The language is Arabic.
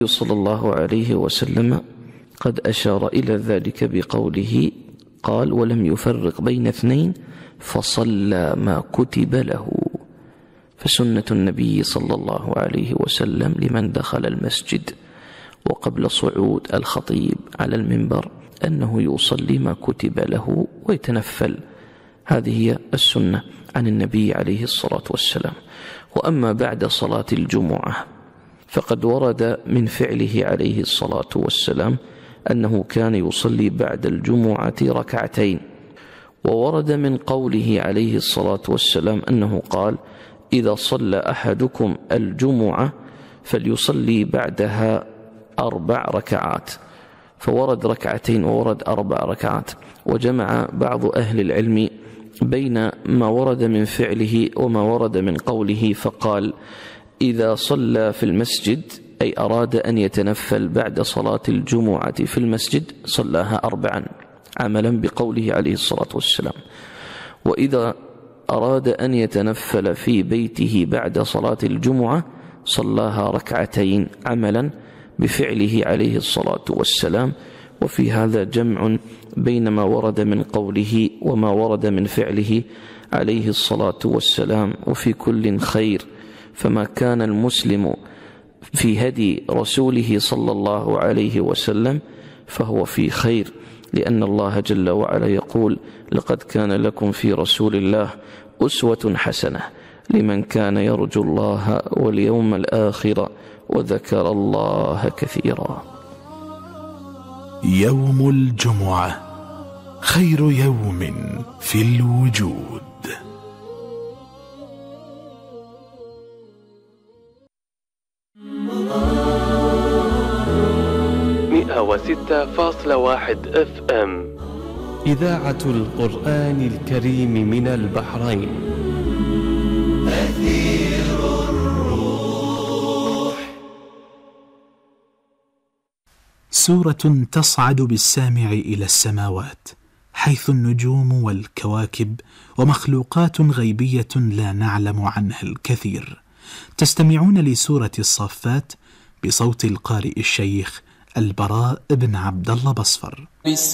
صلى الله عليه وسلم قد أشار إلى ذلك بقوله قال: ولم يفرق بين اثنين فصلى ما كتب له. فسنة النبي صلى الله عليه وسلم لمن دخل المسجد وقبل صعود الخطيب على المنبر أنه يصلي ما كتب له ويتنفل. هذه هي السنة عن النبي عليه الصلاة والسلام. وأما بعد صلاة الجمعة فقد ورد من فعله عليه الصلاة والسلام أنه كان يصلي بعد الجمعة ركعتين، وورد من قوله عليه الصلاة والسلام أنه قال: إذا صلى أحدكم الجمعة فليصلي بعدها 4 ركعات. فورد ركعتين وورد 4 ركعات. وجمع بعض أهل العلم بين ما ورد من فعله وما ورد من قوله، فقال: إذا صلى في المسجد أي أراد أن يتنفل بعد صلاة الجمعة في المسجد صلاها 4 عملا بقوله عليه الصلاة والسلام. وإذا أراد أن يتنفل في بيته بعد صلاة الجمعة صلاها 2 عملا بفعله عليه الصلاة والسلام. وفي هذا جمع بين ما ورد من قوله وما ورد من فعله عليه الصلاة والسلام، وفي كل خير. فما كان المسلم في هدي رسوله صلى الله عليه وسلم فهو في خير، لأن الله جل وعلا يقول: لقد كان لكم في رسول الله أسوة حسنة لمن كان يرجو الله واليوم الآخر وذكر الله كثيرا. يوم الجمعة خير يوم في الوجود. 106.1 FM إذاعة القرآن الكريم من البحرين. أثير الروح. سورة تصعد بالسامع إلى السماوات، حيث النجوم والكواكب ومخلوقات غيبية لا نعلم عنها الكثير. تستمعون لسورة الصافات بصوت القارئ الشيخ البراء بن عبد الله بصفر.